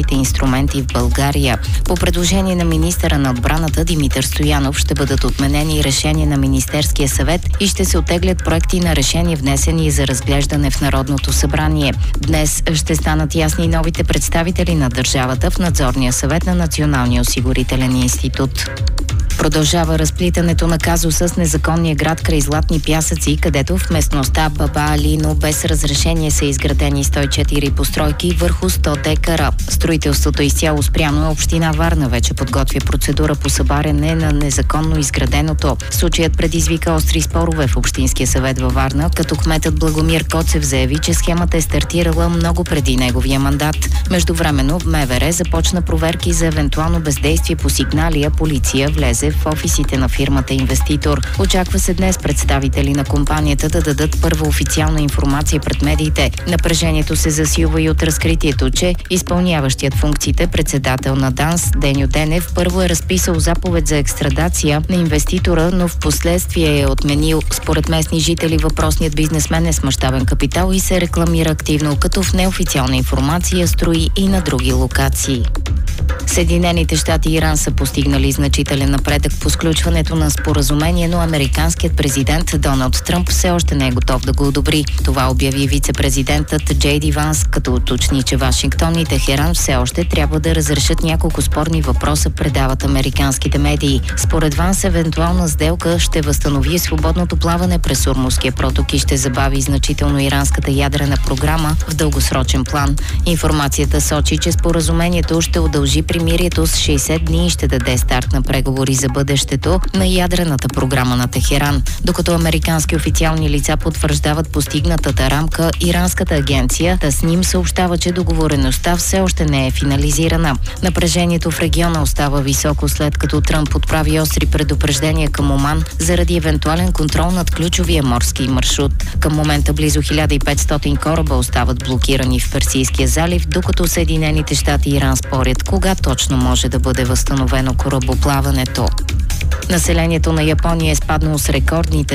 финансовите инструменти в България. По предложение на министъра на отбраната Димитър Стоянов ще бъдат отменени решения на Министерския съвет и ще се оттеглят проекти на решения, внесени за разглеждане в Народното събрание. Днес ще станат ясни новите представители на държавата в надзорния съвет на Националния осигурителен институт. Продължава разплитането на казуса с незаконния град край Златни пясъци, където в местността Баба Алино без разрешение са изградени 104 постройки върху 100 декара. Строителството изцяло спряно, община Варна вече подготвя процедура по събаряне на незаконно изграденото. Случаят предизвика остри спорове в Общинския съвет във Варна, като кметът Благомир Коцев заяви, че схемата е стартирала много преди неговия мандат. Междувременно в МВР започна проверки за евентуално бездействие по сигнали, а полиция влезе в офисите на фирмата инвеститор. Очаква се днес представители на компанията да дадат първа официална информация пред медиите. Напрежението се засилва и от разкритието, че изпълняващият функциите председател на ДАНС Деньо Денев първо е разписал заповед за екстрадация на инвеститора, но в последствие е отменил. Според местни жители въпросният бизнесмен е с мащабен капитал и се рекламира активно, като в неофициална информация строи и на други локации. Съединените щати и Иран са постигнали значителен напредък по сключването на споразумение, но американският президент Доналд Тръмп все още не е готов да го одобри. Това обяви вице-президентът Джей Ди Ванс, като уточни, че Вашингтон и Техеран все още трябва да разрешат няколко спорни въпроса, предават американските медии. Според Ванс, евентуална сделка ще възстанови свободното плаване през Ормузския проток и ще забави значително иранската ядрена програма в дългосрочен план. Информацията сочи, че споразумението ще удължи примирието с 60 дни и ще даде старт на преговори за бъдещето на ядрената програма на Техеран. Докато американски официални лица потвърждават постигнатата рамка, иранската агенция Тасним съобщава, че договореността все още не е финализирана. Напрежението в региона остава високо, след като Тръмп отправи остри предупреждения към Оман заради евентуален контрол над ключовия морски маршрут. Към момента близо 1500 кораба остават блокирани в Персийския залив, докато Съединените щати и Иран спорят кога точно може да бъде възстановено корабоплаването. Населението на Япония е спаднало с рекордните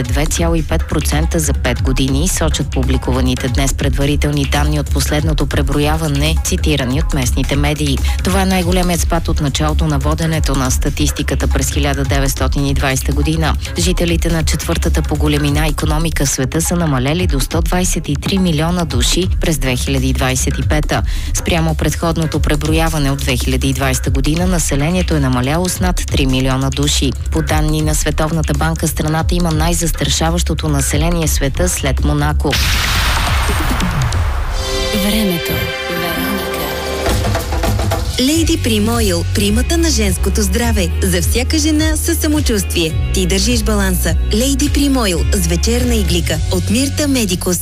2,5% за 5 години, сочат публикуваните днес предварителни данни от последното преброяване, цитирани от местните медии. Това е най-големият спад от началото на воденето на статистиката през 1920 година. Жителите на четвъртата по големина икономика в света са намалели до 123 милиона души през 2025. Спрямо предходното преброяване от 2020 година населението е намаляло с над 3 милиона души. По данни на Световната банка, страната има най-застрашаващото население в света след Монако. Времето. Lady Prim Oil. Примата на женското здраве. За всяка жена със самочувствие. Ти държиш баланса. Lady Prim Oil с вечерна иглика от Мирта Медикус.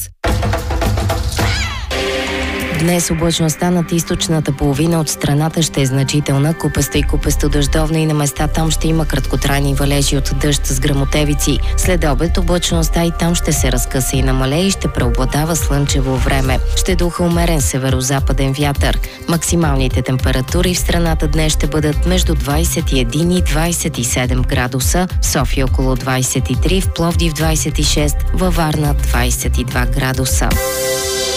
Днес облачността над източната половина от страната ще е значителна, купеста и купесто-дъждовна и на места там ще има краткотрайни валежи от дъжд с гръмотевици. След обед облачността и там ще се разкъса и намалее и ще преобладава слънчево време. Ще духа умерен северо-западен вятър. Максималните температури в страната днес ще бъдат между 21 и 27 градуса, в София около 23, в Пловдив 26, във Варна 22 градуса.